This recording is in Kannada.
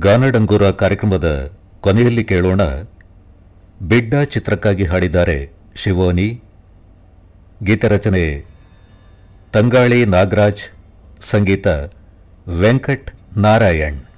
ಗಾನಡಂಗೂರ ಕಾರ್ಯಕ್ರಮದ ಕೊನೆಯಲ್ಲಿ ಕೇಳೋಣ ಬಿಡ್ಡ ಚಿತ್ರಕ್ಕಾಗಿ ಹಾಡಿದ್ದಾರೆ ಶಿವೋನಿ. ಗೀತರಚನೆ ತಂಗಾಳಿ ನಾಗರಾಜ್, ಸಂಗೀತ ವೆಂಕಟ್ ನಾರಾಯಣ್.